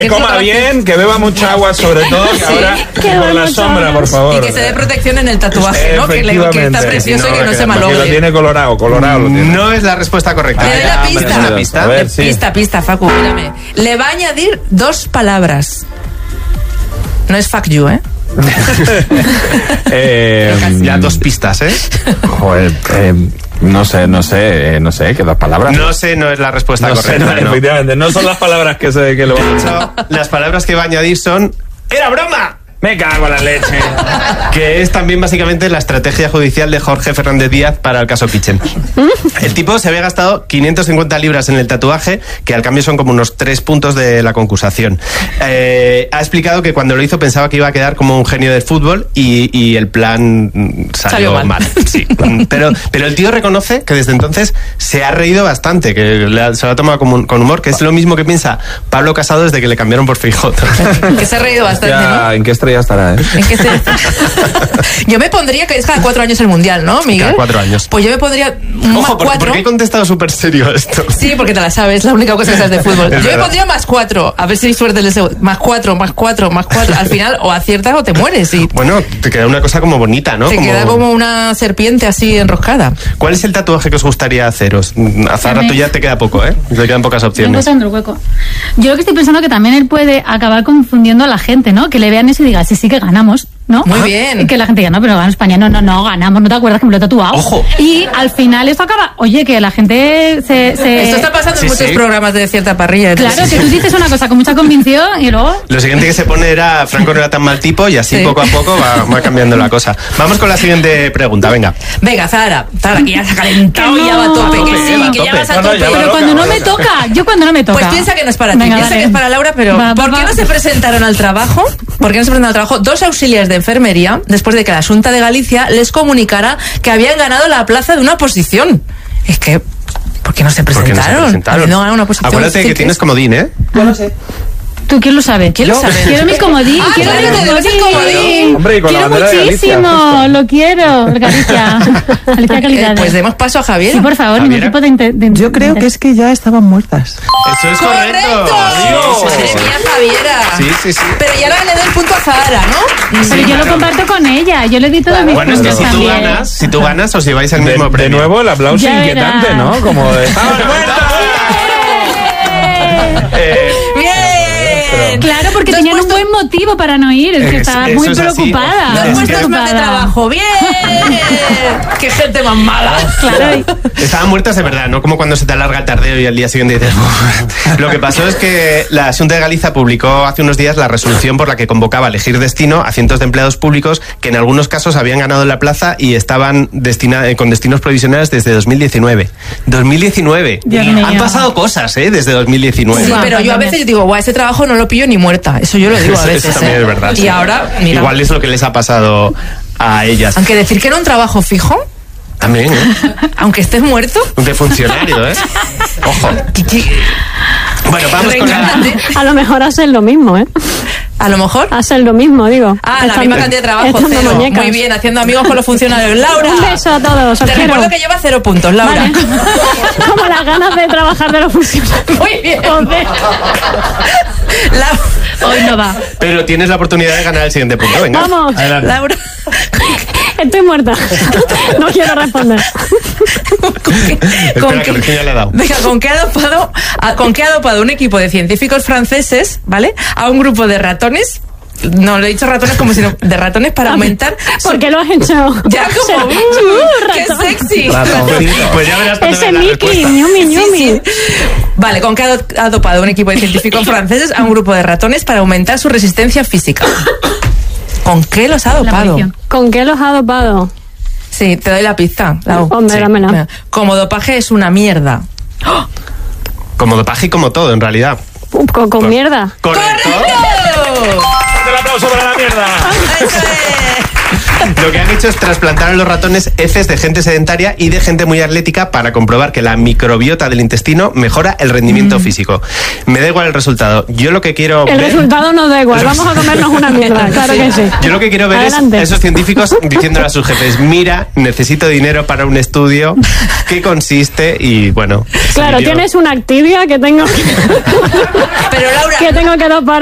Que coma bien, que beba mucha agua sobre todo, que ahora por la sombra, por favor. Y que se dé protección en el tatuaje, ¿no? Que está precioso y que no se malogre. Lo tiene colorado lo tiene. No es la respuesta correcta. Le doy la pista. ¿Una pista? A ver, sí. Pista, Facu, mírame. Le va a añadir 2 palabras. No es fuck you, Ya 2 pistas, Joder, no sé, ¿qué 2 palabras? No sé, no es la respuesta correcta. No, efectivamente, no son las palabras que sé que lo van a hecho, las palabras que va a añadir son ¡era broma! Me cago en la leche. Que es también básicamente la estrategia judicial de Jorge Fernández Díaz para el caso Pichen. El tipo se había gastado 550 libras en el tatuaje, que al cambio son como unos 3 puntos de la concusación. Ha explicado que cuando lo hizo pensaba que iba a quedar como un genio del fútbol y el plan salió mal. Sí. Pero el tío reconoce que desde entonces se ha reído bastante, que se lo ha tomado con humor, que es lo mismo que piensa Pablo Casado desde que le cambiaron por Feijóo. Que se ha reído bastante, ya, ¿no? ¿En qué estrella estará, ¿En qué Yo me pondría, que es cada 4 años el mundial, ¿no, Miguel? Cada 4 años. Pues yo me pondría Ojo, ¿por qué he contestado súper serio esto? Sí, porque te la sabes, la única cosa que sabes de fútbol. Yo me pondría +4, a ver si hay suerte del +4. Al final o aciertas o te mueres. Y bueno, te queda una cosa como bonita, ¿no? Te queda como una serpiente así enroscada. ¿Cuál es el tatuaje que os gustaría haceros? A Zara, tú ya te queda poco, Te quedan pocas opciones. Encontrando el hueco. Yo lo que estoy pensando que también él puede acabar confundiendo a la gente, ¿no? Que le vean eso y diga, sí, que ganamos, ¿no? Muy bien. Que la gente diga, no, pero gana España. No, ganamos. ¿No te acuerdas que me lo he tatuado? ¡Ojo! Y al final esto acaba... Oye, que la gente Esto está pasando en muchos programas de cierta parrilla. Claro, que tú dices una cosa con mucha convención y luego... Lo siguiente que se pone era Franco no era tan mal tipo y así poco a poco va cambiando la cosa. Vamos con la siguiente pregunta, venga. Venga, Zara, que ya se ha calentado y ya va a tope. Que sí, que ya vas a tope. Pero cuando no me toca, Pues piensa que no es para ti, piensa que es para Laura, pero ¿por qué no se presentaron al trabajo? ¿Por qué no se presentaron al trabajo 2 auxiliares de enfermería después de que la Xunta de Galicia les comunicara que habían ganado la plaza de una oposición? Es que, ¿por qué no se presentaron? No ganaron una oposición. Acuérdate que tienes comodín, No lo sé. ¿Tú quién lo sabe? ¿Quién lo sabe? Quiero mi comodín. Quiero mi comodín. Hombre, y con quiero la bandera muchísimo, de Galicia, lo quiero. Galicia calidad. Pues demos paso a Javier. Sí, por favor, ningún tipo de Yo creo que es que ya estaban muertas. Eso es correcto. Madre mía, Javiera. Sí. Pero ya ahora le doy el punto a Zara, ¿no? Pero yo lo comparto con ella. Yo le di todo mis Bueno, es puntos que también. si tú ganas, os lleváis el mismo premio. De nuevo el aplauso Ya inquietante, verás. ¿no? Como de... ¡Bien! Claro, porque tenían un buen motivo para no ir. Es que estaba muy eso es así. preocupada. Dos muy puestos más de preocupada. trabajo. ¡Bien! ¡Qué gente más mala! Claro. Estaban muertas de verdad, no como cuando se te alarga el tardeo y al día siguiente dices... "Uf". Lo que pasó es que la Xunta de Galicia publicó hace unos días la resolución por la que convocaba a elegir destino a cientos de empleados públicos que en algunos casos habían ganado la plaza y estaban con destinos provisionales desde 2019. 2019. Dios mío. Han pasado cosas, desde 2019. Sí, pero yo a veces digo, guau, ese trabajo no lo pillo ni muerta. Eso yo lo digo a veces. Eso también es verdad. Y sí. ahora, mira. Igual es lo que les ha pasado a ellas. Aunque decir que era un trabajo fijo, También, aunque estés muerto. De funcionario, Ojo. Bueno, vamos con la... A lo mejor hacen lo mismo, A lo mejor. Hacen lo mismo, digo. La misma cantidad de trabajo, Estando 0. muñecas. Muy bien, haciendo amigos con los funcionarios. Laura. Un beso a todos. Te recuerdo que lleva 0 puntos, Laura. Vale. Como las ganas de trabajar de los funcionarios. Muy bien. Hoy no va. Pero tienes la oportunidad de ganar el siguiente punto, venga. Vamos. Adelante. Laura. Estoy muerta. No quiero responder. Espera, que Virginia le ha dado. Venga, ¿con qué ha dopado un equipo de científicos franceses, ¿vale? A un grupo de ratones. No, lo he dicho ratones como si no, de ratones para aumentar. ¿Por qué lo has hecho? Ya como. ¡Qué ratón. sexy! Pues ya verás cuando Ese veas la Mickey, respuesta. ñumi, ñumi. Sí. Vale, ¿con qué ha dopado un equipo de científicos franceses a un grupo de ratones para aumentar su resistencia física? ¿Con qué los ha dopado? ¿Con qué los ha dopado? Sí, te doy la pista. Lau. Hombre, Sí. dámela. Mira, como dopaje es una mierda. Como dopaje y como todo, en realidad. Con mierda. Correcto. ¡El aplauso para la mierda! ¡Eso es! Lo que han hecho es trasplantar a los ratones heces de gente sedentaria y de gente muy atlética para comprobar que la microbiota del intestino mejora el rendimiento físico. Me da igual el resultado. Yo lo que quiero El resultado nos da igual. Vamos a comernos una mierda. Claro que sí. Yo lo que quiero ver Adelante. es esos científicos diciéndole a sus jefes: mira, necesito dinero para un estudio, ¿qué consiste? Y bueno. Claro, tienes una Activia que tengo Pero Laura, que dopar